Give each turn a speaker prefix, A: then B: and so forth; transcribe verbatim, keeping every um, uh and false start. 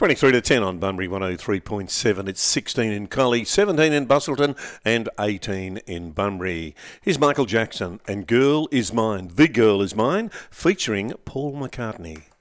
A: twenty-three to ten on Bunbury one oh three point seven. It's sixteen in Collie, seventeen in Busselton and eighteen in Bunbury. Here's Michael Jackson and Girl Is Mine, The Girl Is Mine, featuring Paul McCartney.